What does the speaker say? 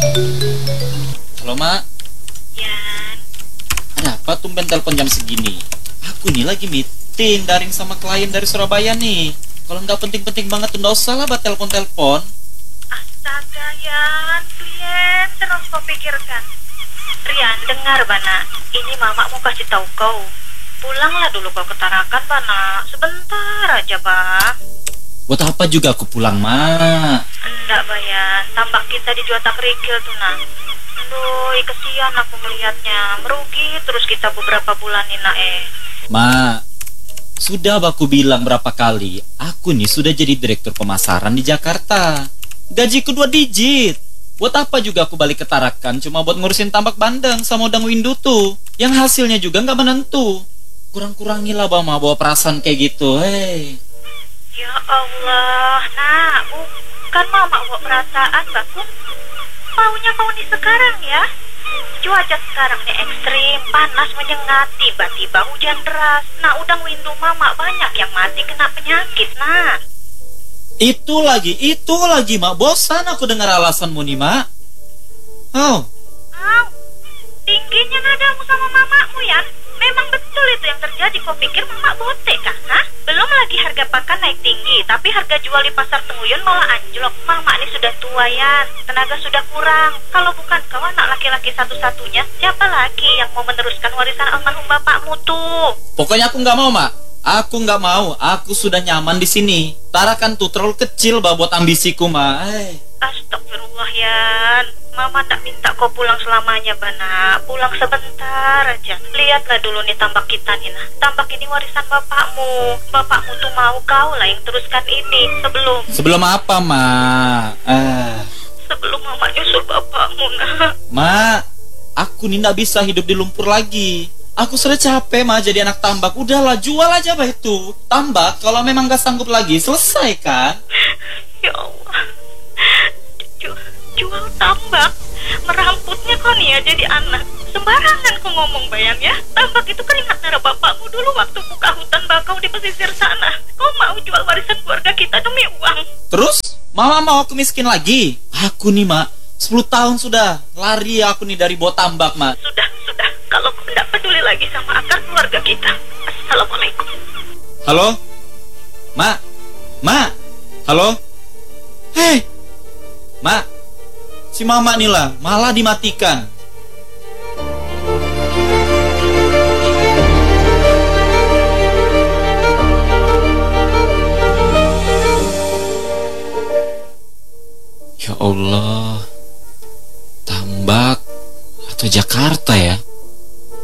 Halo, Mak. Yan, Ada apa tumben telepon jam segini? Aku nih lagi meeting daring sama klien dari Surabaya nih. Kalau nggak penting-penting banget tuh nggak usah lah buat telepon-telepon. astaga Yan, klien terus kau pikirkan. Rian, dengar Bana, ini mama mau kasih tahu kau. Pulanglah dulu kau ke Tarakan Bana, sebentar aja bah. Buat apa juga aku pulang, Mak? Enggak Bayan, tambak kita dijual tak kerikil tuh nah. Aduh, kesian aku melihatnya, merugi terus kita beberapa bulan ini nak Mak, sudah aku bilang berapa kali, aku nih sudah jadi direktur pemasaran di Jakarta. Gajiku 2 digit. Buat apa juga aku balik ke Tarakan cuma buat ngurusin tambak bandeng sama udang windu tuh, yang hasilnya juga nggak menentu. Kurang-kurangilah bawa perasaan kayak gitu, hei. Ya Allah, nak, bukan mama bawa perasaan baku. Maunya kau nih sekarang ya. Cuaca sekarang nih ekstrim, panas menyengat, tiba-tiba hujan deras. Nah, udang windu mama banyak yang mati kena penyakit, nah. Itu lagi, Mak. Bosan aku dengar alasanmu nih, Mak. Oh, Au, tingginya nadamu sama mamamu ya. Memang betul itu yang terjadi. Kau pikir mama botek kah? Hah? Belum lagi harga pakan naik tinggi, tapi harga jual di pasar Tenguyun malah anjlok. Mama ini sudah tua ya, tenaga sudah kurang. Kalau bukan kau anak laki-laki satu-satunya, siapa lagi yang mau meneruskan warisan almarhum bapakmu tuh? pokoknya aku nggak mau, Mak. Aku nggak mau. Aku sudah nyaman di sini. Tarakan tuh terlalu kecil buat ambisiku, Mak. Astagfirullah Yan, mama tak minta kau pulang selamanya Bana. Pulang sebentar aja. Lihatlah dulu nih tambak kita nih nah. Tambak ini warisan bapakmu. Bapakmu tuh mau kau lah yang teruskan ini. Sebelum apa, Mak? Sebelum mama nyusul bapakmu nah. Mak, aku nih nggak bisa hidup di lumpur lagi. Aku sudah capek, Mak, jadi anak tambak. Udahlah, jual aja bah itu tambak. Kalau memang nggak sanggup lagi, selesai kan? Ya Allah, jual tambak, meramputnya kau nih ya jadi anak. Sembarangan kau ngomong Bayan ya. Tambak itu kan ingat darah bapakmu dulu waktu buka hutan bakau di pesisir sana. Kau mau jual warisan keluarga kita demi uang? Terus, Mama mau aku miskin lagi? Aku nih, Mak, 10 tahun sudah lari aku nih dari bawah tambak, Mak. Sudah. Kalau kau tidak peduli lagi sama akar keluarga kita. Assalamualaikum. Halo? Mak? Halo? Hei! Mak, si Mama nih lah, malah dimatikan. Ya Allah, tambak atau Jakarta ya?